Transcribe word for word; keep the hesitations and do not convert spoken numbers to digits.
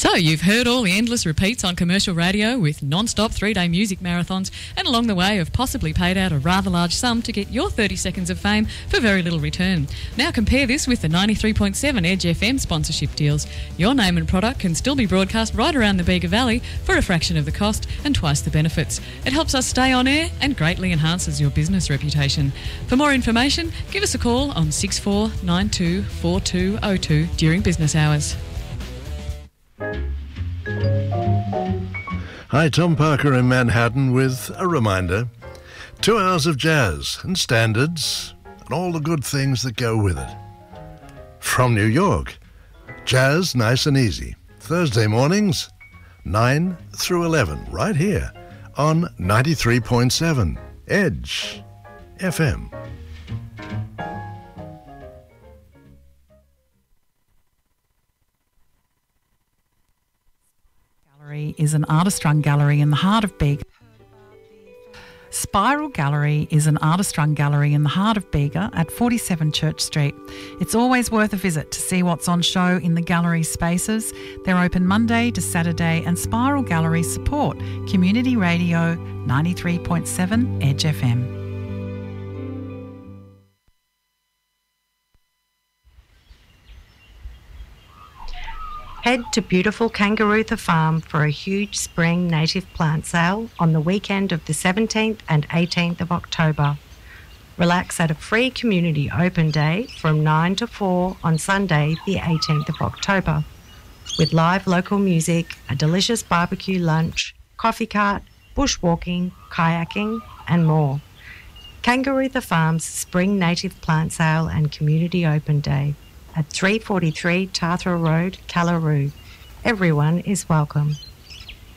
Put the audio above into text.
So you've heard all the endless repeats on commercial radio with non-stop three-day music marathons, and along the way have possibly paid out a rather large sum to get your thirty seconds of fame for very little return. Now compare this with the ninety-three point seven Edge F M sponsorship deals. Your name and product can still be broadcast right around the Bega Valley for a fraction of the cost and twice the benefits. It helps us stay on air and greatly enhances your business reputation. For more information, give us a call on six four nine two four two zero two during business hours. Hi, Tom Parker in Manhattan with a reminder. Two hours of jazz and standards and all the good things that go with it. From New York, jazz nice and easy. Thursday mornings, nine through eleven, right here on ninety-three point seven Edge F M. Is an artist-run gallery in the heart of Bega. Spiral Gallery is an artist-run gallery in the heart of Bega at forty-seven Church Street. It's always worth a visit to see what's on show in the gallery spaces. They're open Monday to Saturday, and Spiral Gallery support Community Radio ninety-three point seven Edge F M. Head to beautiful Kangarootha Farm for a huge spring native plant sale on the weekend of the seventeenth and eighteenth of October. Relax at a free community open day from nine to four on Sunday the eighteenth of October, with live local music, a delicious barbecue lunch, coffee cart, bushwalking, kayaking and more. Kangarootha Farm's Spring Native Plant Sale and Community Open Day at three forty-three Tathra Road, Callaroo. Everyone is welcome.